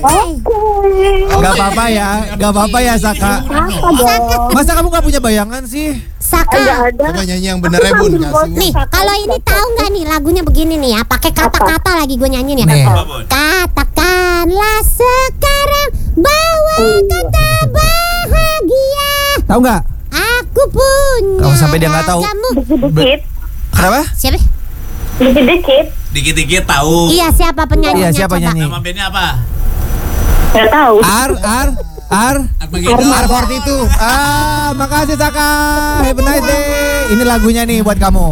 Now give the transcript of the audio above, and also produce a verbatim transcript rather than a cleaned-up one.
oke. Gak apa-apa ya, gak apa-apa ya Saka. Apa dong? Masa kamu gak punya bayangan sih? Saka. Enggak ada. Coba nyanyi yang bener ya Bun. Kasih. Nih, kalau ini tahu nggak nih lagunya begini nih ya, pakai kata-kata lagi gue nyanyi nih. Nih. Katakanlah sekarang bahwa kata bahagia. Tahu nggak? Aku punya. Kalau sampai dia nggak tahu. kamu. Dikit-dikit. Kenapa? Siapa? Dikit-dikit. Dikit-dikit tahu. Iya, siapa penyanyinya? Iya, siapa coba? nyanyi? Nama bandnya apa? Enggak tahu. Ar, Ar, Ar. Armageddon. R empat puluh dua. Ah, makasih Saka. Have a nice day. Ini lagunya nih buat kamu.